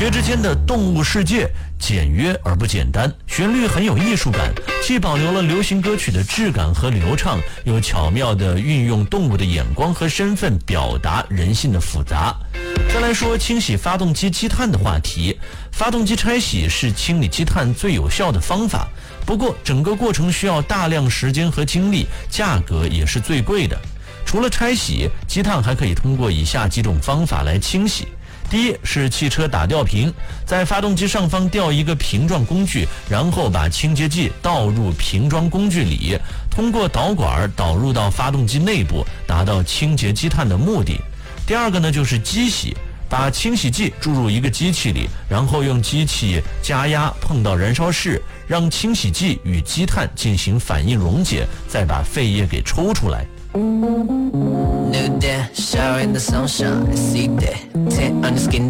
薛之谦的动物世界简约而不简单，旋律很有艺术感，既保留了流行歌曲的质感和流畅，又巧妙地运用动物的眼光和身份表达人性的复杂。再来说清洗发动机积碳的话题，发动机拆洗是清理积碳最有效的方法，不过整个过程需要大量时间和精力，价格也是最贵的。除了拆洗，积碳还可以通过以下几种方法来清洗。第一是汽车打吊瓶，在发动机上方吊一个瓶状工具，然后把清洁剂倒入瓶装工具里，通过导管导入到发动机内部，达到清洁积碳的目的。第二个呢就是机洗，把清洗剂注入一个机器里，然后用机器加压碰到燃烧室，让清洗剂与积碳进行反应溶解，再把废液给抽出来。 New day, shower in the sunshine, see that tint on the skin